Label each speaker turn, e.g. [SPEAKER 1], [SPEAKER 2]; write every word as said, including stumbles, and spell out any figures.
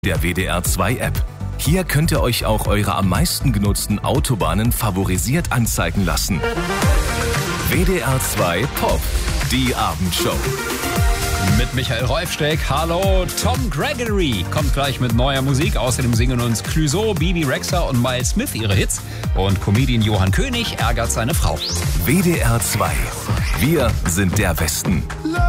[SPEAKER 1] Der W D R zwei App. Hier könnt ihr euch auch eure am meisten genutzten Autobahnen favorisiert anzeigen lassen. W D R zwei Pop, die Abendshow.
[SPEAKER 2] Mit Michael Rolfsteck. Hallo, Tom Gregory kommt gleich mit neuer Musik. Außerdem singen uns Clouseau, Bibi Rexha und Miles Smith ihre Hits. Und Comedian Johann König ärgert seine Frau.
[SPEAKER 1] W D R zwei. Wir sind der Westen.